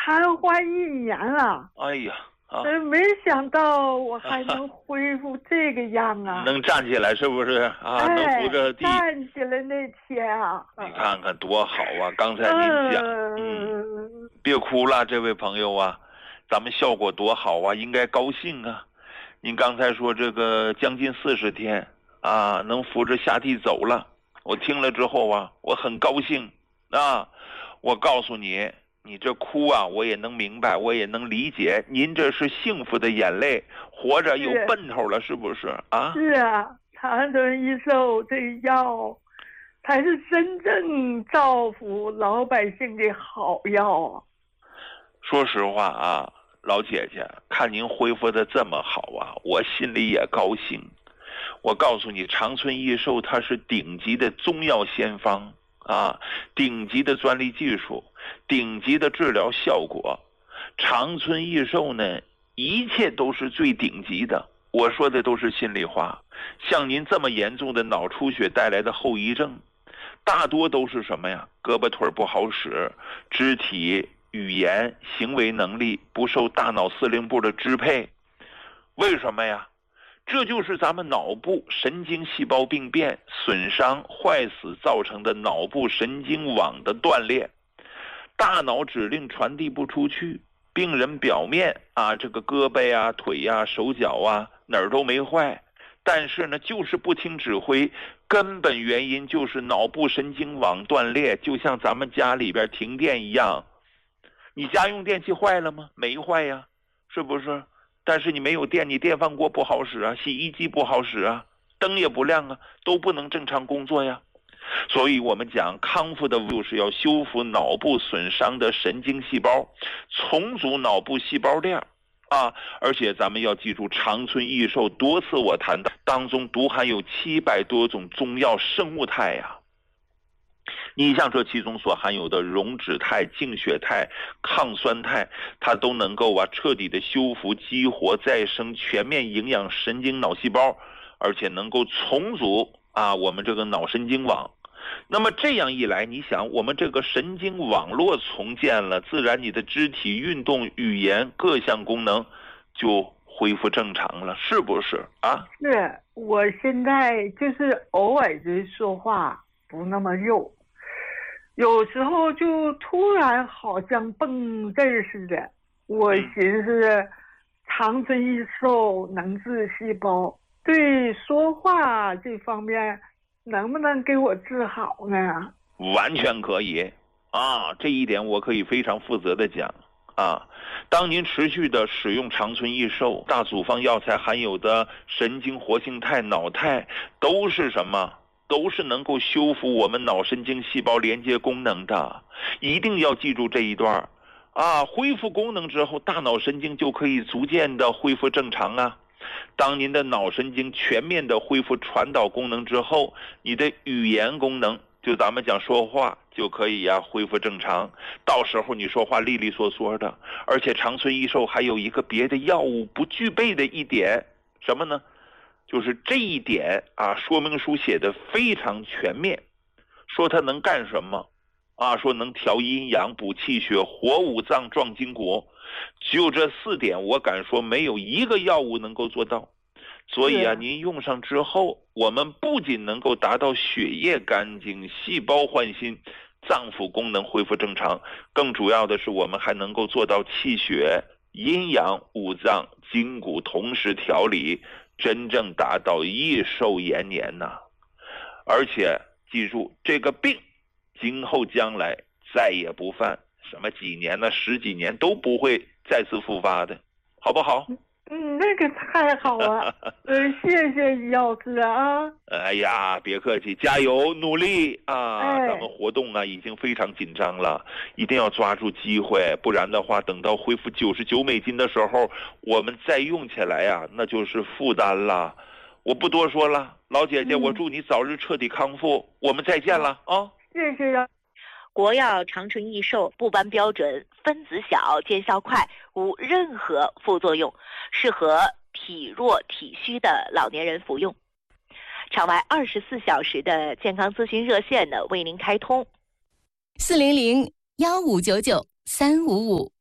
瘫痪1年了。 哎呀， 没想到我还能恢复这个样啊！ 能站起来是不是啊？能扶着地站起来那天啊！ 你看看多好啊！刚才您讲，别哭了，这位朋友啊，咱们效果多好啊，应该高兴啊！您刚才说这个将近40天啊，能扶着下地走了，我听了之后啊，我很高兴啊！我告诉你。你这哭啊，我也能明白，我也能理解。您这是幸福的眼泪，活着有奔头了，是不是啊？ 是啊，长春益寿这药才是真正造福老百姓的好药啊。 说实话啊，老姐姐，看您恢复的这么好啊，我心里也高兴。我告诉你，长春益寿它是顶级的中药先方啊，顶级的专利技术，顶级的治疗效果。长春益寿呢，一切都是最顶级的。我说的都是心里话。像您这么严重的脑出血带来的后遗症，大多都是什么呀？胳膊腿不好使，肢体、语言、行为能力不受大脑司令部的支配。为什么呀？这就是咱们脑部神经细胞病变、损伤、坏死造成的脑部神经网的断裂，大脑指令传递不出去，病人表面啊，这个胳膊啊、腿啊、手脚啊哪儿都没坏，但是呢，就是不听指挥，根本原因就是脑部神经网断裂，就像咱们家里边停电一样，你家用电器坏了吗？没坏呀，是不是？但是你没有电，你电饭锅不好使啊，洗衣机不好使啊，灯也不亮啊，都不能正常工作呀。所以我们讲康复的就是要修复脑部损伤的神经细胞，重组脑部细胞链啊。而且咱们要记住，长春益寿多次我谈到当中独含有700多种中药生物肽呀。你像这其中所含有的溶脂肽、净血肽、抗酸肽，它都能够彻底的修复、激活、再生、全面营养神经脑细胞，而且能够重组我们这个脑神经网。那么这样一来，你想我们这个神经网络重建了，自然你的肢体运动、语言各项功能就恢复正常了，是不是啊？ 是，我现在就是偶尔就说话不那么肉，有时候就突然好像蹦字似的。我寻思长春益寿能治细胞，对说话这方面能不能给我治好呢？ 完全可以这一点我可以非常负责的讲当您持续的使用长春益寿大组方药材含有的神经活性肽、脑肽，都是什么？都是能够修复我们脑神经细胞连接功能的。一定要记住这一段恢复功能之后，大脑神经就可以逐渐的恢复正常当您的脑神经全面的恢复传导功能之后，你的语言功能，就咱们讲说话就可以恢复正常，到时候你说话利利索索的。而且长春益寿还有一个别的药物不具备的一点，什么呢？就是这一点说明书写的非常全面，说它能干什么说能调阴阳、补气血、活五脏、壮筋骨，就这4点，我敢说没有一个药物能够做到。所以您用上之后，我们不仅能够达到血液干净、细胞焕新、脏腑功能恢复正常，更主要的是我们还能够做到气血、阴阳、五脏、筋骨同时调理，真正达到益寿延年而且记住，这个病今后将来再也不犯，什么几年10几年都不会再次复发的，好不好？ 那个太好了，谢谢于药师哎呀，别客气，加油努力咱们活动已经非常紧张了，一定要抓住机会，不然的话，等到恢复99美金的时候，我们再用起来那就是负担了。我不多说了，老姐姐，我祝你早日彻底康复，我们再见了谢谢呀。 国药长春益寿不颁标准，分子小，见效快，无任何副作用，适合体弱体虚的老年人服用。场外24小时的健康咨询热线为您开通， 400-1599-355。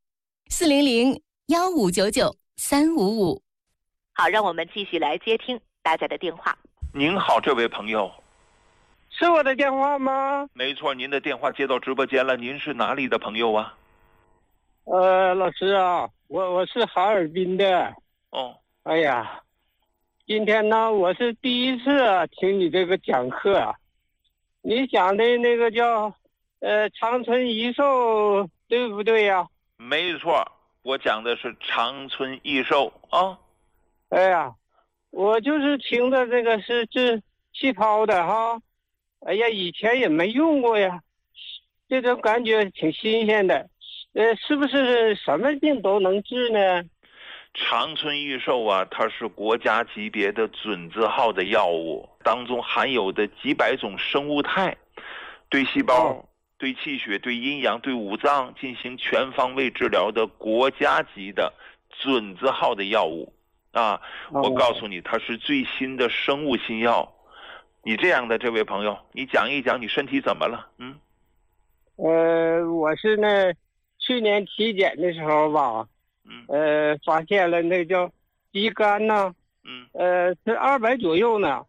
400-1599-355。 好，让我们继续来接听大家的电话。 您好，这位朋友。 是我的电话吗？ 没错，您的电话接到直播间了。您是哪里的朋友啊？ 老师啊，我是哈尔滨的。 哦。 哎呀，今天呢，我是第一次听你这个讲课啊。你讲的那个叫长春益寿，对不对呀？ 没错，我讲的是长春益寿啊。 哎呀，我就是听的这个是治气泡的哈。哎呀，以前也没用过呀，这种感觉挺新鲜的。是不是什么病都能治呢？ 长春益寿啊，它是国家级别的准字号的药物，当中含有的几百种生物态，对细胞、对气血、对阴阳、对五脏进行全方位治疗的国家级的准字号的药物啊！我告诉你，它是最新的生物新药。你这样的这位朋友，你讲一讲你身体怎么了？ 我是呢，去年体检的时候吧，发现了那叫肌酐呢，是200左右呢，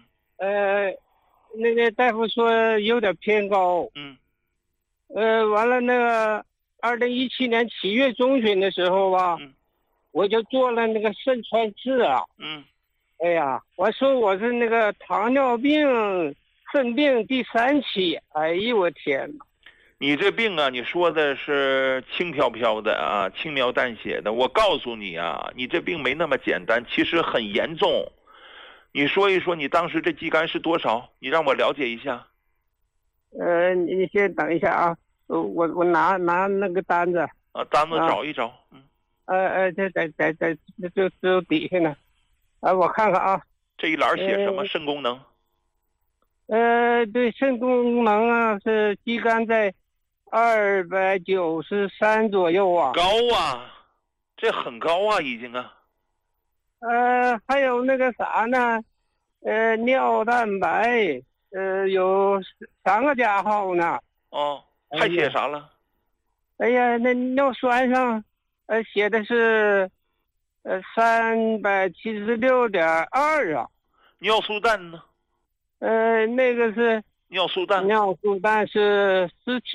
那个大夫说有点偏高，完了那个2017年7月中旬的时候吧，我就做了那个肾穿刺啊，哎呀，我说我是那个糖尿病肾病第3期，哎呦我天哪！ 你这病啊，你说的是轻飘飘的啊，轻描淡写的。我告诉你啊，你这病没那么简单，其实很严重。你说一说你当时这肌酐是多少？你让我了解一下。 你先等一下啊，我拿那个单子啊，单子找一找。 这就底下呢。我看看啊。 这一栏写什么？肾功能。 对，肾功能啊是肌酐在293左右啊。 高啊，这很高啊，已经啊。 还有那个啥呢？尿蛋白，有3个加号呢。 哦，还写啥了？ 哎呀，那尿酸上，写的是376.2啊。 尿素氮呢？ 那个是尿素氮是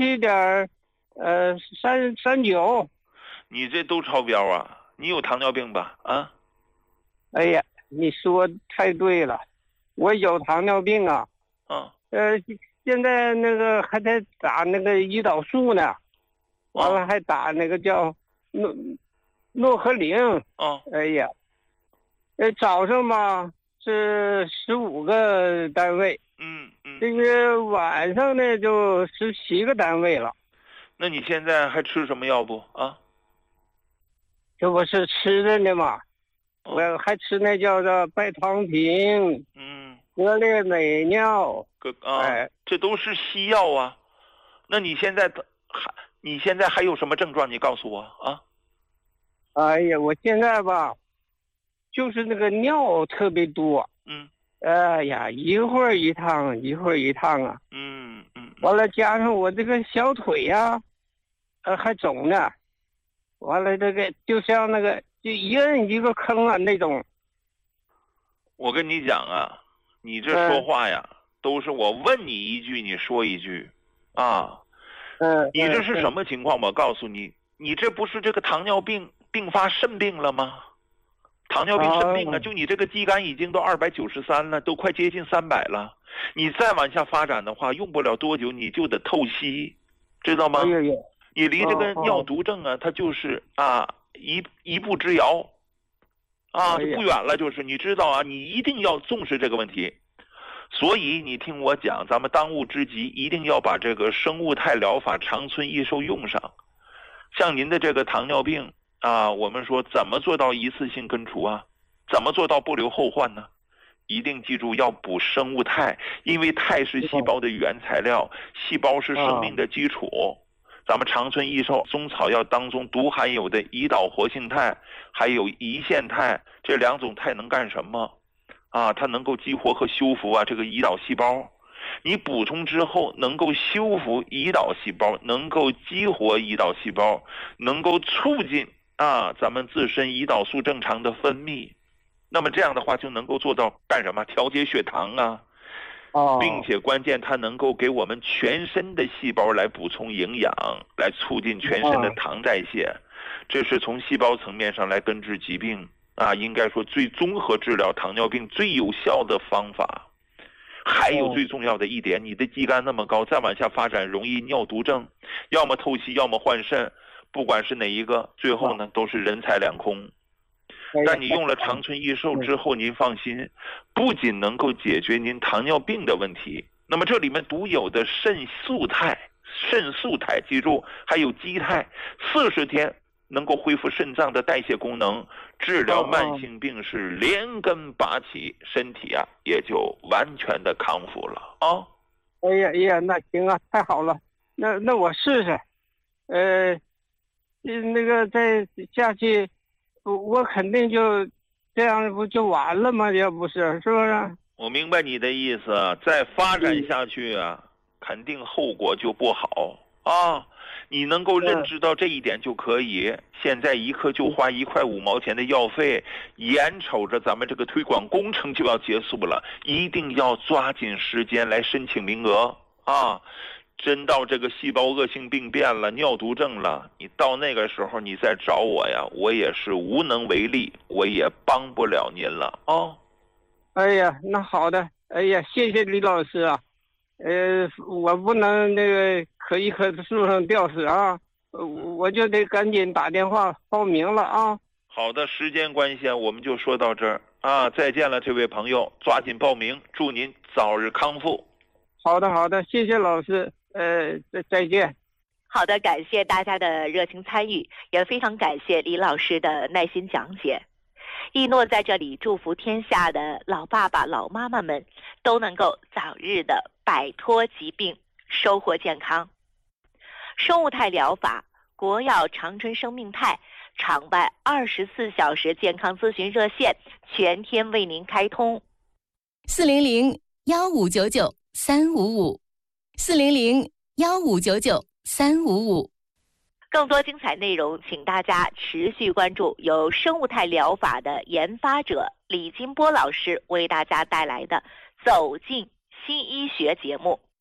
17.39。 你这都超标啊！你有糖尿病吧？啊？ 哎呀，你说太对了，我有糖尿病啊。现在那个还在打那个胰岛素呢，完了还打那个叫诺和林。哎呀，早上吧是15个单位，这个晚上呢就17个单位了。 那你现在还吃什么药不啊？ 这不是吃的呢吗？我还吃那叫做拜糖平，格列美脲， 这都是西药啊。那你现在还有什么症状？你告诉我啊。 哎呀，我现在吧，就是那个尿特别多。哎呀，一会儿一趟，一会儿一趟啊。完了，加上我这个小腿呀，还肿呢。完了，这个就像那个就一摁一个坑啊那种。 我跟你讲啊，你这说话呀，都是我问你一句你说一句啊。你这是什么情况？我告诉你，你这不是这个糖尿病并发肾病了吗？糖尿病肾病啊，就你这个肌酐已经都293了，都快接近300了。你再往下发展的话，用不了多久你就得透析，知道吗？你离这个尿毒症啊，它就是一步之遥啊，就不远了。就是你知道啊，你一定要重视这个问题。所以你听我讲，咱们当务之急一定要把这个生物态疗法长春益寿用上。像您的这个糖尿病啊，我们说怎么做到一次性根除啊？怎么做到不留后患呢？一定记住要补生物肽，因为肽是细胞的原材料，细胞是生命的基础。咱们长春益寿中草药当中独含有的胰岛活性肽，还有胰腺肽，这2种肽能干什么？它能够激活和修复这个胰岛细胞。 你补充之后能够修复胰岛细胞，能够激活胰岛细胞，能够促进咱们自身胰岛素正常的分泌。那么这样的话就能够做到干什么？调节血糖啊。并且关键它能够给我们全身的细胞来补充营养，来促进全身的糖代谢。这是从细胞层面上来根治疾病应该说最综合治疗糖尿病最有效的方法。还有最重要的一点，你的肌酐那么高，再往下发展容易尿毒症，要么透析要么换肾，不管是哪一个，最后呢都是人财两空。但你用了长春益寿之后，您放心，不仅能够解决您糖尿病的问题，那么这里面独有的肾素肽，记住还有肌肽，40天能够恢复肾脏的代谢功能，治疗慢性病是连根拔起，身体也就完全的康复了哎呀，那行啊，太好了，那我试试，那个再下去。我肯定就这样不就完了吗？要不是不是？ 我明白你的意思，再发展下去肯定后果就不好你能够认知到这一点就可以。现在一刻就花1块5毛钱的药费，眼瞅着咱们这个推广工程就要结束了，一定要抓紧时间来申请名额真到这个细胞恶性病变了，尿毒症了，你到那个时候你再找我我也是无能为力，我也帮不了您了哎呀，那好的，哎呀，谢谢李老师我不能那个可一棵树上吊死我就得赶紧打电话报名了好的，时间关系我们就说到这儿再见了，这位朋友，抓紧报名，祝您早日康复。 好的，谢谢老师。再见。 好的，感谢大家的热情参与，也非常感谢李老师的耐心讲解。一诺在这里祝福天下的老爸爸老妈妈们都能够早日的摆脱疾病，收获健康。生物肽疗法，国药长春生命肽场外24小时健康咨询热线全天为您开通 ，400-1599-355，400-1599-355。 更多精彩内容，请大家持续关注由生物肽疗法的研发者李金波老师为大家带来的《走进新医学》节目。